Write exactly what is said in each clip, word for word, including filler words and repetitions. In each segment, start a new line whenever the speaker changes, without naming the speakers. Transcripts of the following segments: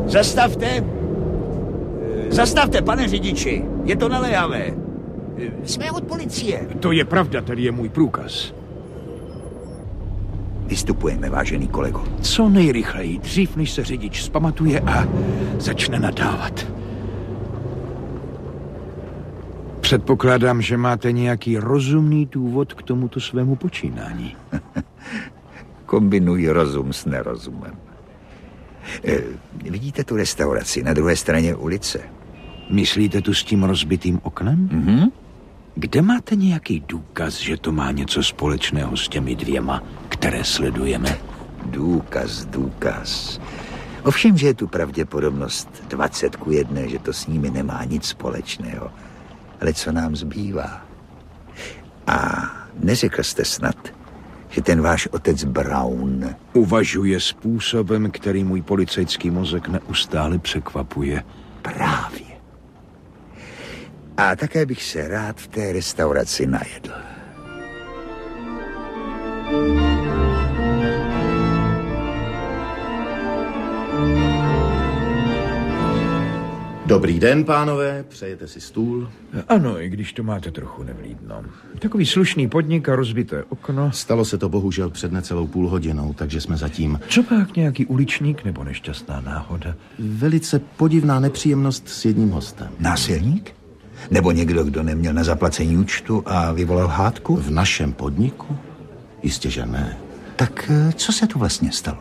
Zastavte. Zastavte, pane řidiči. Je to naléhavé. Jsme od policie.
To je pravda, tady je můj průkaz.
Vystupujeme, vážený kolego.
Co nejrychleji, dřív než se řidič zpamatuje a začne nadávat. Předpokládám, že máte nějaký rozumný důvod k tomuto svému počínání.
Kombinuji rozum s nerozumem. E, vidíte tu restauraci na druhé straně ulice?
Myslíte tu s tím rozbitým oknem?
Mhm.
Kde máte nějaký důkaz, že to má něco společného s těmi dvěma, které sledujeme?
Důkaz, důkaz. Ovšem, že je tu pravděpodobnost dvacet ku jedné, že to s nimi nemá nic společného. Ale co nám zbývá? A neřekl jste snad, že ten váš otec Brown
uvažuje způsobem, který můj policejský mozek neustále překvapuje.
Právě. A také bych se rád v té restauraci najedl.
Dobrý den, pánové, přejete si stůl?
Ano, i když to máte trochu nevlídno. Takový slušný podnik a rozbité okno.
Stalo se to bohužel před necelou půl hodinou, takže jsme zatím...
Co pak nějaký uličník nebo nešťastná náhoda?
Velice podivná nepříjemnost s jedním hostem.
Násilník? Nebo někdo, kdo neměl na zaplacení účtu a vyvolal hádku?
V našem podniku? Jistě, že ne.
Tak co se tu vlastně stalo?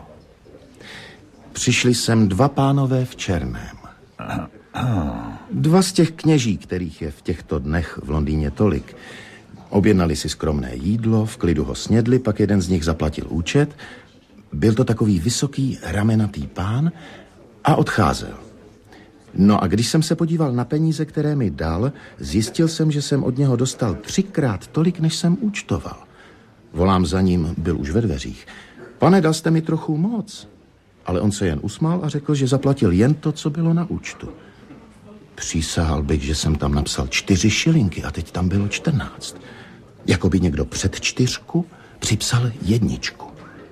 Přišli sem dva pánové v černém.
Aha. Ah.
Dva z těch kněží, kterých je v těchto dnech v Londýně tolik. Objednali si skromné jídlo, v klidu ho snědli, pak jeden z nich zaplatil účet. Byl to takový vysoký, ramenatý pán a odcházel. No a když jsem se podíval na peníze, které mi dal, zjistil jsem, že jsem od něho dostal třikrát tolik, než jsem účtoval. Volám za ním, byl už ve dveřích. Pane, dal jste mi trochu moc. Ale on se jen usmál a řekl, že zaplatil jen to, co bylo na účtu. Přísahal bych, že jsem tam napsal čtyři šilinky a teď tam bylo čtrnáct. Jako by někdo před čtyřku připsal jedničku.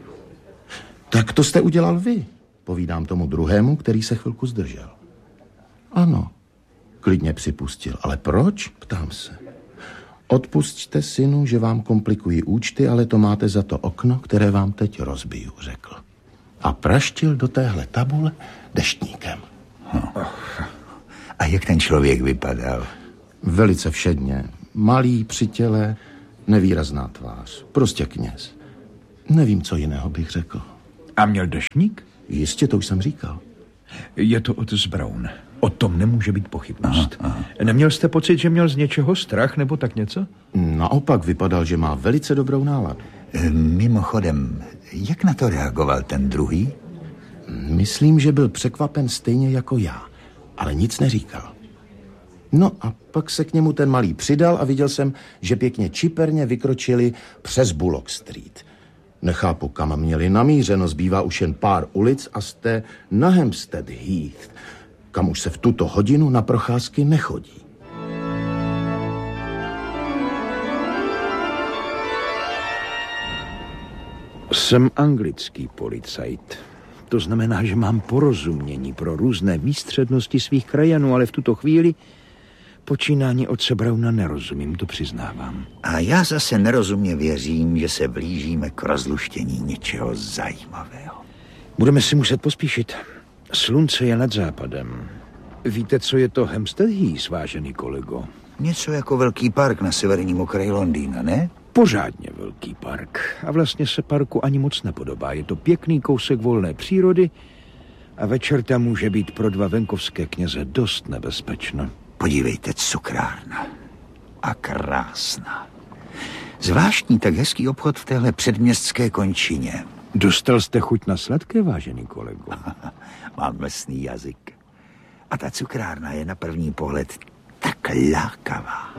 Tak to jste udělal vy, povídám tomu druhému, který se chvilku zdržel. Ano, klidně připustil. Ale proč? Ptám se. Odpusťte, synu, že vám komplikují účty, ale to máte za to okno, které vám teď rozbiju, řekl. A praštil do téhle tabule deštníkem.
Hm. A jak ten člověk vypadal?
Velice všedně. Malý, při těle, nevýrazná tvář. Prostě kněz. Nevím, co jiného bych řekl.
A měl deštník?
Jistě, to už jsem říkal.
Je to otec Brown. O tom nemůže být pochybnost.
Aha, aha.
Neměl jste pocit, že měl z něčeho strach nebo tak něco?
Naopak vypadal, že má velice dobrou náladu.
E, mimochodem, jak na to reagoval ten druhý?
Myslím, že byl překvapen stejně jako já, ale nic neříkal. No a pak se k němu ten malý přidal a viděl jsem, že pěkně čiperně vykročili přes Bullock Street. Nechápu, kam měli namířeno, zbývá už jen pár ulic a jste na Hampstead Heath, kam už se v tuto hodinu na procházky nechodí.
Jsem anglický policajt. To znamená, že mám porozumění pro různé výstřednosti svých krajanů, ale v tuto chvíli počínání otce Browna nerozumím, to přiznávám.
A já zase nerozumně věřím, že se blížíme k rozluštění něčeho zajímavého.
Budeme si muset pospíšit. Slunce je nad západem. Víte, co je to Hampstead Heath, vážený kolego?
Něco jako velký park na severním okraji Londýna, ne?
Pořádně velký park. A vlastně se parku ani moc nepodobá. Je to pěkný kousek volné přírody a večer tam může být pro dva venkovské kněze dost nebezpečno.
Podívejte, cukrárna. A krásná. Zvláštní tak hezký obchod v téhle předměstské končině.
Dostal jste chuť na sladké, vážený kolego?
Mám mlsný jazyk. A ta cukrárna je na první pohled tak lákavá.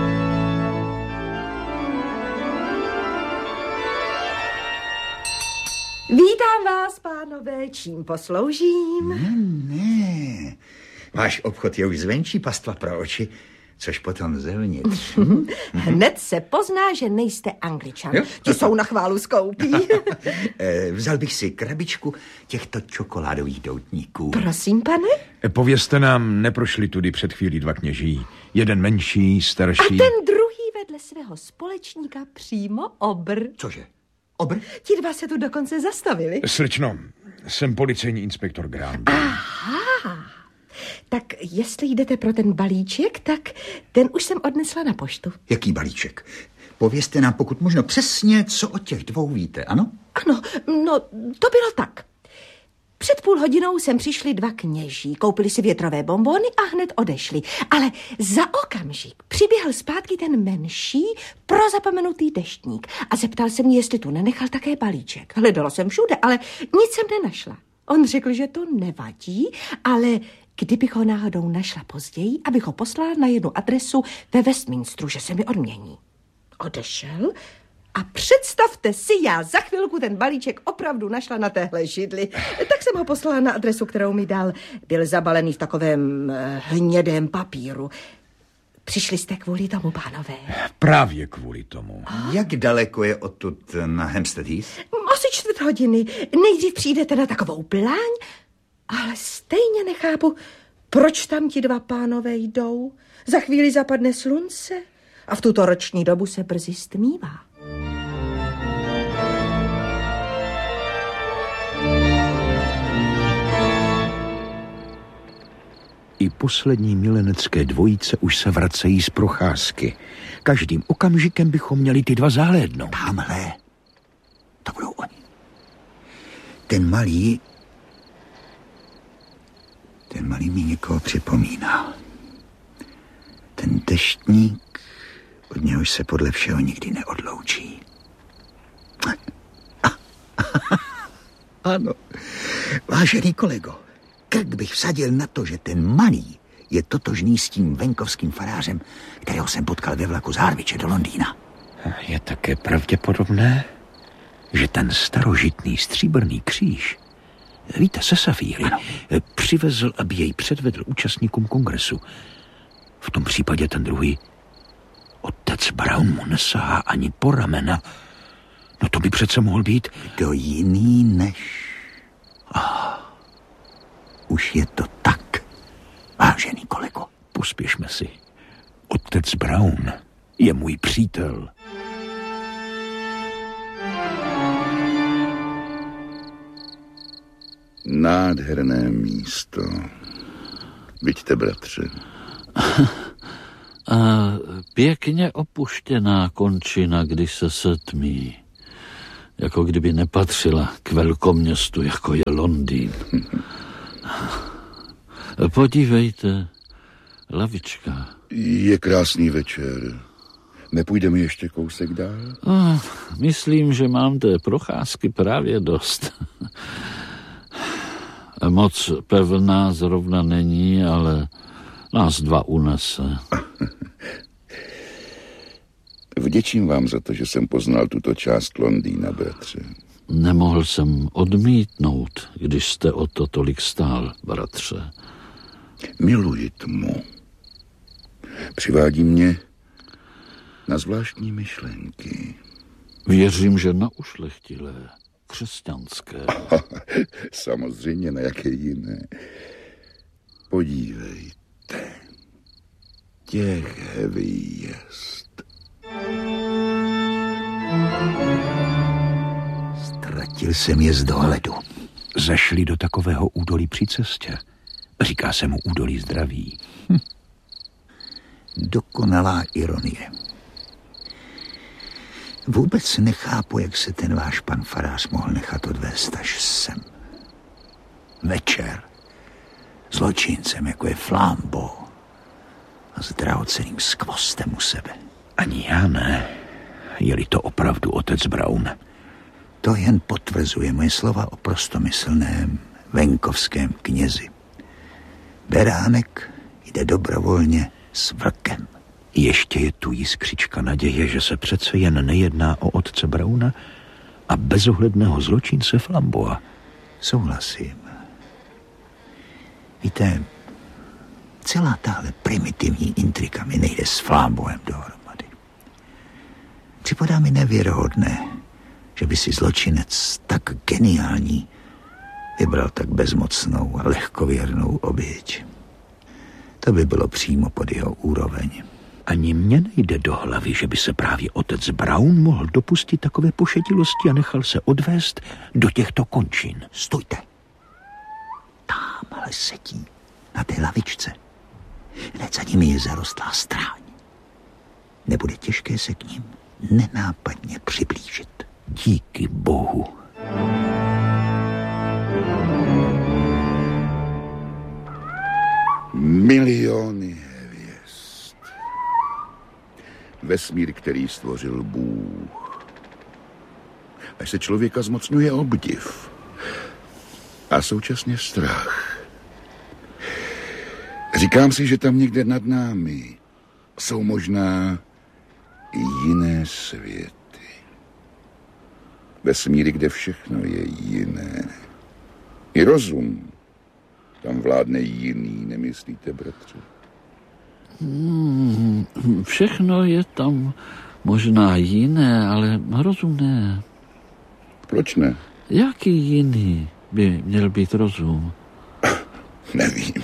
Vítám vás, pánové, čím posloužím?
Ne, ne. Váš obchod je už zvenčí pastva pro oči, Což potom zevnitř.
Hned se pozná, že nejste Angličan.
Jo?
Ti jsou na chválu skoupí.
Vzal bych si krabičku těchto čokoládových doutníků.
Prosím, pane?
Povězte nám, neprošli tudy před chvílí dva kněží. Jeden menší, starší.
A ten druhý vedle svého společníka přímo obr.
Cože? Obr?
Ti dva se tu dokonce zastavili.
Slečno, jsem policejní inspektor Granby.
Aha. Tak jestli jdete pro ten balíček, tak ten už jsem odnesla na poštu.
Jaký balíček? Povězte nám pokud možno přesně, co o těch dvou víte, ano?
Ano, no to bylo tak. Před půl hodinou sem přišli dva kněží, koupili si větrové bonbony a hned odešli. Ale za okamžik přiběhl zpátky ten menší, prozapomenutý deštník a zeptal se mě, jestli tu nenechal také balíček. Hledala jsem všude, ale nic jsem nenašla. On řekl, že to nevadí, ale kdybych ho náhodou našla později, abych ho poslala na jednu adresu ve Westminsteru, že se mi odmění. Odešel a představte si, já za chvilku ten balíček opravdu našla na téhle židli. Tak jsem ho poslala na adresu, kterou mi dal. Byl zabalený v takovém hnědém papíru. Přišli jste kvůli tomu, pánové?
Právě kvůli tomu.
Jak daleko je odtud na Hampstead Heath?
Asi čtvrt hodiny. Nejdřív přijdete na takovou pláň, ale stejně nechápu, proč tam ti dva pánové jdou. Za chvíli zapadne slunce a v tuto roční dobu se brzy stmívá.
I poslední milenecké dvojice už se vracejí z procházky. Každým okamžikem bychom měli ty dva zahlédnout.
Tamhle. To budou oni. Ten malý... Ten malý mi někoho připomíná. Ten deštník, od něhož se podle všeho nikdy neodloučí. Ano, vážený kolego, krk bych vsadil na to, že ten malý je totožný s tím venkovským farářem, kterého jsem potkal ve vlaku z Harwiche do Londýna.
Je také pravděpodobné, že ten starožitný stříbrný kříž, víte, se safíry, přivezl, aby jej předvedl účastníkům kongresu. V tom případě ten druhý, otec Brown, mu nesahá ani po ramena. No to by přece mohl být...
Kdo jiný než... Oh, už je to tak, vážený kolego.
Pospěšme si. Otec Brown je můj přítel.
Nádherné místo. Vidíte, bratře.
A pěkně opuštěná končina, když se setmí. Jako kdyby nepatřila k velkoměstu, jako je Londýn. Podívejte, lavička.
Je krásný večer. Nepůjdeme ještě kousek dál?
Oh, myslím, že mám té procházky právě dost. Moc pevná zrovna není, ale nás dva unese.
Vděčím vám za to, že jsem poznal tuto část Londýna, bratře.
Nemohl jsem odmítnout, když jste o to tolik stál, bratře.
Miluji tmu. Přivádí mě na zvláštní myšlenky.
Věřím, že na ušlechtilé, křesťanské.
Samozřejmě, na jaké jiné. Podívejte. Těch hvězd.
Ztratil jsem je z dohledu.
Zašli do takového údolí při cestě. Říká se mu údolí zdraví.
Hm. Dokonalá ironie. Vůbec nechápu, jak se ten váš pan farář mohl nechat odvést až sem. Večer. Zločincem, jako je Flambeau. A s drahocenným skvostem u sebe.
Ani já ne. Je-li to opravdu otec Brown.
To jen potvrzuje moje slova o prostomyslném venkovském knězi. Beránek jde dobrovolně s vlkem.
Ještě je tu jiskřička naděje, že se přece jen nejedná o otce Browna a bezohledného zločince Flambeaua.
Souhlasím. Víte, Celá tahle primitivní intrika mi nejde s Flamboem dohromady. Připadá mi nevěrohodné, že by si zločinec tak geniální vybral tak bezmocnou a lehkověrnou oběť. To by bylo přímo pod jeho úroveň.
Ani mně nejde do hlavy, že by se právě otec Brown mohl dopustit takové pošetilosti a nechal se odvést do těchto končin.
Stůjte. Támhle sedí na té lavičce. Hned za nimi je zarostlá stráň. Nebude těžké se k ním nenápadně přiblížit.
Díky bohu.
Miliony hvězd. Vesmír, který stvořil Bůh. Až se člověka zmocňuje obdiv a současně strach. Říkám si, že tam někde nad námi jsou možná i jiné světy. Vesmíry, kde všechno je jiné. I rozum. Tam vládne jiný, nemyslíte, bratře?
Hmm, všechno je tam možná jiné, ale rozum ne.
Proč ne?
Jaký jiný by měl být rozum?
Nevím.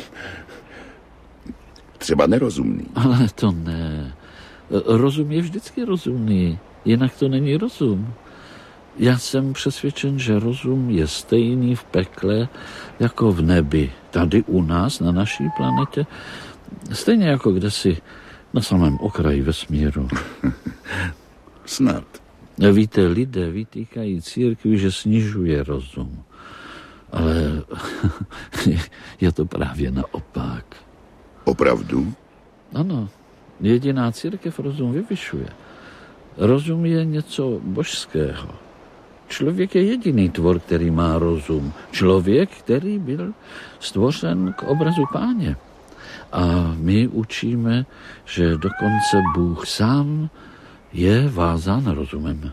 Třeba nerozumný.
Ale to ne. Rozum je vždycky rozumný, jinak to není rozum. Já jsem přesvědčen, že rozum je stejný v pekle jako v nebi. Tady u nás, na naší planetě, stejně jako kdesi na samém okraji vesmíru.
Snad.
Víte, lidé vytýkají církvi, že snižuje rozum. Ale je to právě naopak.
Opravdu?
Ano, jediná církev rozum vyvyšuje. Rozum je něco božského. Člověk je jediný tvor, který má rozum. Člověk, který byl stvořen k obrazu Páně. A my učíme, že dokonce Bůh sám je vázán rozumem.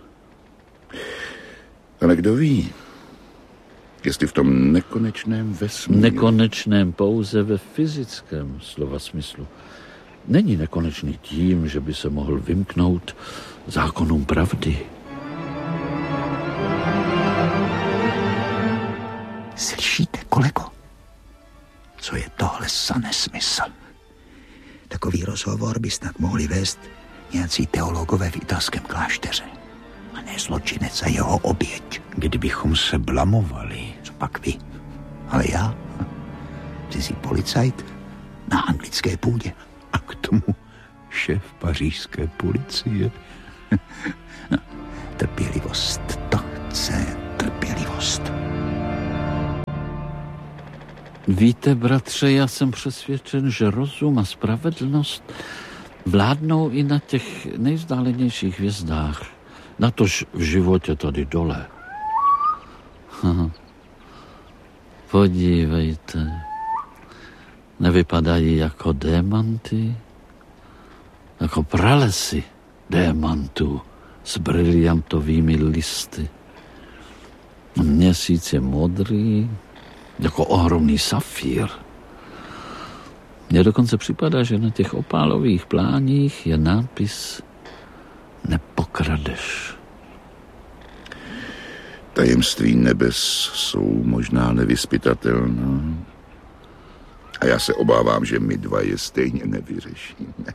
Ale kdo ví, jestli v tom nekonečném vesmíru...
Nekonečném pouze ve fyzickém slova smyslu. Není nekonečný tím, že by se mohl vymknout zákonům pravdy.
Slyšíte, kolego? Co je tohle za nesmysl? Takový rozhovor by snad mohli vést nějací teologové v italském klášteře. A ne zločinec a jeho oběť.
Kdybychom se blamovali.
Co pak vy? Ale já? Cizí policajt na anglické půdě.
A k tomu šéf pařížské policie.
No, trpělivost, to chce trpělivost.
Víte, bratře, já jsem přesvědčen, že rozum a spravedlnost vládnou i na těch nejvzdálenějších hvězdách. Natož v životě tady dole. Aha. Podívejte. Nevypadají jako démanty, jako pralesy démantů s briliantovými listy. Měsíc je modrý, jako ohromný safír. Mně dokonce připadá, že na těch opálových pláních je nápis Nepokradeš.
Tajemství nebes jsou možná nevyzpytatelná. A já se obávám, že my dva je stejně nevyřešíme.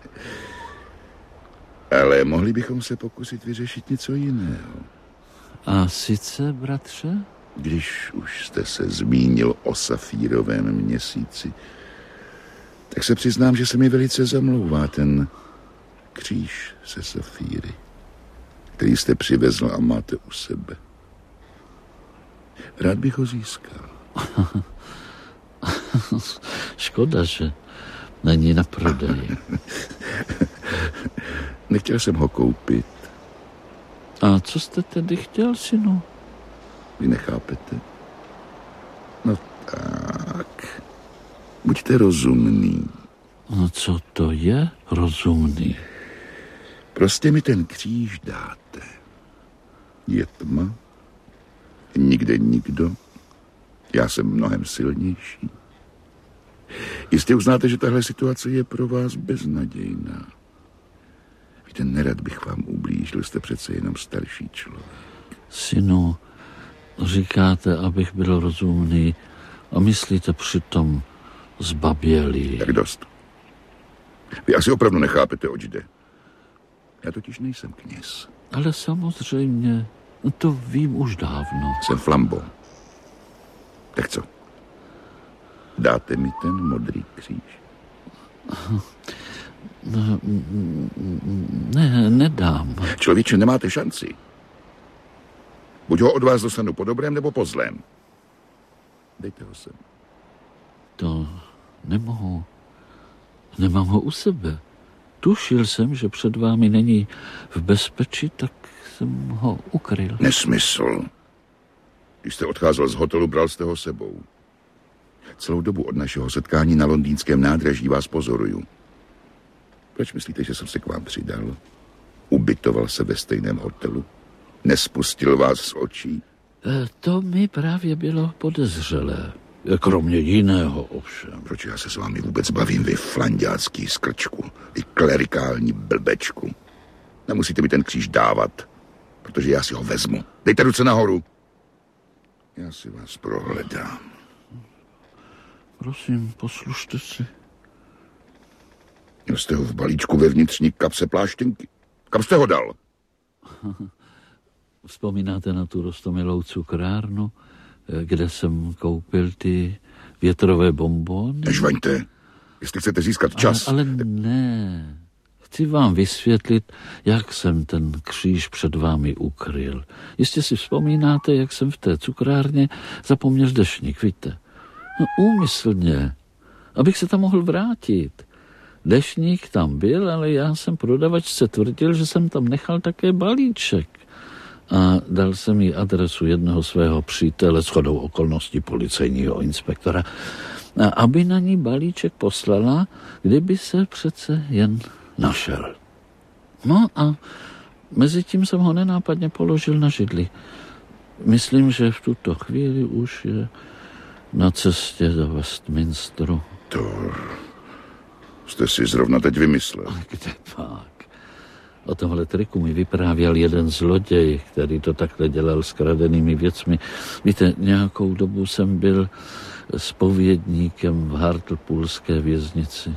Ale mohli bychom se pokusit vyřešit něco jiného.
A sice, bratře?
Když už jste se zmínil o safírovém měsíci, tak se přiznám, že se mi velice zamlouvá ten kříž se safíry, který jste přivezl a máte u sebe. Rád bych ho získal.
Škoda, že není na prodej.
Nechtěl jsem ho koupit.
A co jste tedy chtěl, synu?
Vy nechápete? No tak. Buďte rozumný.
No co to je rozumný?
Prostě mi ten kříž dáte. Je tma. Nikde nikdo. Já jsem mnohem silnější. Jistě uznáte, že tahle situace je pro vás beznadějná. Víte, nerad bych vám ublížil, jste přece jenom starší člověk.
Synu, říkáte, abych byl rozumný a myslíte přitom zbabělý.
Tak dost. Vy asi opravdu nechápete, oč jde. Já totiž nejsem kněz.
Ale samozřejmě, to vím už dávno.
Jsem Flambo. Tak co? Dáte mi ten modrý kříž?
Ne, nedám.
Člověče, nemáte šanci. Buď ho od vás dostanu po dobrém, nebo po zlém. Dejte ho sem.
To nemohu. Nemám ho u sebe. Tušil jsem, že před vámi není v bezpečí, tak jsem ho ukryl.
Nesmysl. Když jste odcházel z hotelu, bral jste ho sebou. Celou dobu od našeho setkání na londýnském nádraží vás pozoruju. Proč myslíte, že jsem se k vám přidal? Ubytoval se ve stejném hotelu? Nespustil vás z očí?
E, to mi právě bylo podezřelé. Kromě jiného ovšem.
Proč já se s vámi vůbec bavím, vy flanďácký skrčku, vy klerikální blbečku? Nemusíte mi ten kříž dávat, protože já si ho vezmu. Dejte ruce nahoru. Já si vás prohledám.
Prosím, poslušte si.
Měl jste ho v balíčku ve vnitřní kapse pláštěnky. Kam jste ho dal?
Vzpomínáte na tu roztomilou cukrárnu, kde jsem koupil ty větrové bonbony?
Nežvaňte, jestli chcete získat čas.
Ale, ale ne. Chci vám vysvětlit, jak jsem ten kříž před vámi ukryl. Jistě si vzpomínáte, jak jsem v té cukrárně zapomněl deštník, víte? No úmyslně, abych se tam mohl vrátit. Deštník tam byl, ale já jsem prodavačce tvrdil, že jsem tam nechal také balíček. A dal jsem jí adresu jednoho svého přítele, shodou okolností policejního inspektora, a aby na ní balíček poslala, kdyby se přece jen našel. No a mezi tím jsem ho nenápadně položil na židli. Myslím, že v tuto chvíli už je na cestě do Westminsteru.
To jste si zrovna teď vymyslel.
A kde pak? O tomhle triku mi vyprávěl jeden zloděj, který to takhle dělal s kradenými věcmi. Víte, nějakou dobu jsem byl zpovědníkem v Hartlepoolské věznici.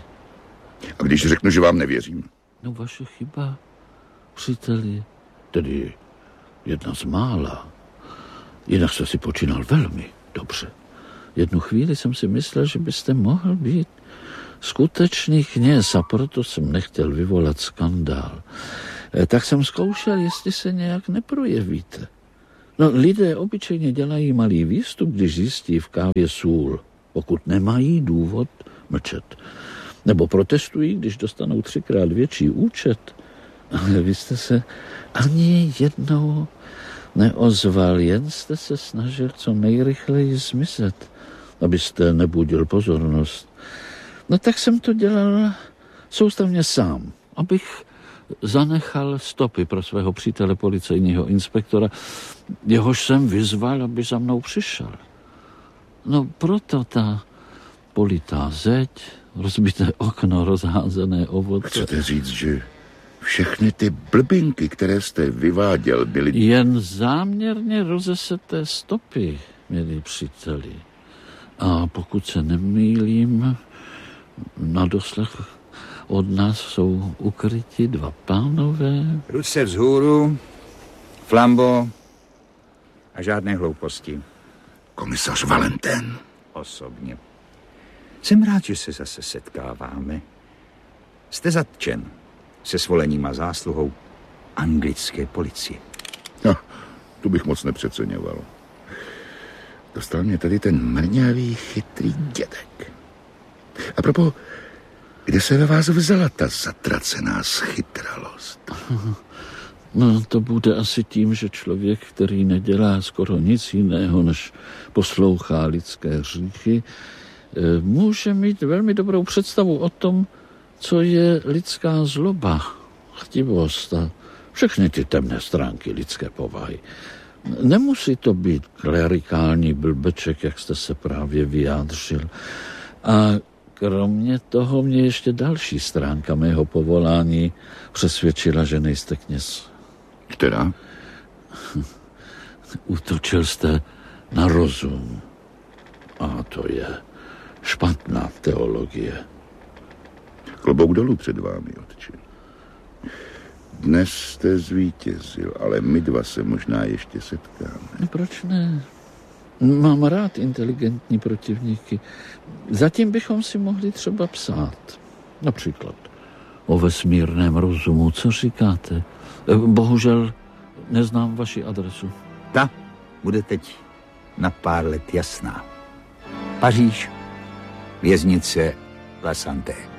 A když řeknu, že vám nevěřím?
No vaše chyba, příteli, tedy jedna z mála. Jinak jste si počínal velmi dobře. Jednu chvíli jsem si myslel, že byste mohl být skutečný kněz, a proto jsem nechtěl vyvolat skandál. E, tak jsem zkoušel, jestli se nějak neprojevíte. No, lidé obyčejně dělají malý výstup, když zjistí v kávě sůl, pokud nemají důvod mlčet. Nebo protestují, když dostanou třikrát větší účet. Ale vy jste se ani jednou neozval, jen jste se snažil co nejrychleji zmizet, abyste nebudil pozornost. No tak jsem to dělal soustavně sám, abych zanechal stopy pro svého přítele policejního inspektora, jehož jsem vyzval, aby za mnou přišel. No proto ta politá zeď, rozbité okno, rozházené ovoce.
Chcete říct, že všechny ty blbinky, které jste vyváděl, byly...
Jen záměrně rozeseté stopy, milí příteli. A pokud se nemýlím, na doslech od nás jsou ukryti dva pánové.
Ruce vzhůru, Flambo a žádné hlouposti.
Komisař Valentin.
Osobně. Jsem rád, že se zase setkáváme. Jste zatčen se svolením a zásluhou anglické policie.
No, tu bych moc nepřeceňoval. Dostal mě tady ten mrňavý, chytrý dědek. A propos, kde se ve vás vzala ta zatracená schytralost?
No, to bude asi tím, že člověk, který nedělá skoro nic jiného, než poslouchá lidské hříchy, může mít velmi dobrou představu o tom, co je lidská zloba, chtivost a všechny ty temné stránky lidské povahy. Nemusí to být klerikální blbeček, jak jste se právě vyjádřil. A Kromě toho mě ještě další stránka mého povolání přesvědčila, že nejste kněz.
Která?
Útočil jste na rozum. A to je špatná teologie.
Klobouk dolů před vámi, otče. Dnes jste zvítězil, ale my dva se možná ještě setkáme.
Proč ne? Mám rád inteligentní protivníky. Zatím bychom si mohli třeba psát. Například o vesmírném rozumu. Co říkáte? Bohužel neznám vaši adresu.
Ta bude teď na pár let jasná. Paříž, věznice La Santé.